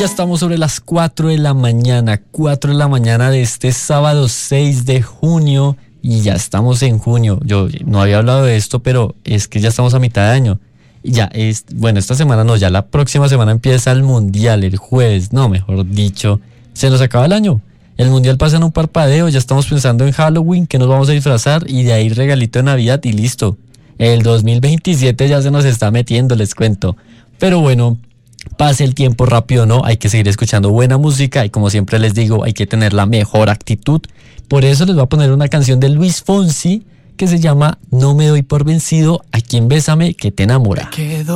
ya estamos sobre las 4 de la mañana, 4 de la mañana de este sábado 6 de junio y ya estamos en junio. Yo no había hablado de esto, pero es que ya estamos a mitad de año. Y ya es, bueno, esta semana no, ya la próxima semana empieza el mundial, el jueves, no, mejor dicho, se nos acaba el año. El mundial pasa en un parpadeo, ya estamos pensando en Halloween, que nos vamos a disfrazar y de ahí regalito de Navidad y listo. El 2027 ya se nos está metiendo, les cuento. Pero bueno, pase el tiempo rápido, ¿no? Hay que seguir escuchando buena música y como siempre les digo, hay que tener la mejor actitud. Por eso les voy a poner una canción de Luis Fonsi que se llama No me doy por vencido, a quien bésame que te enamora.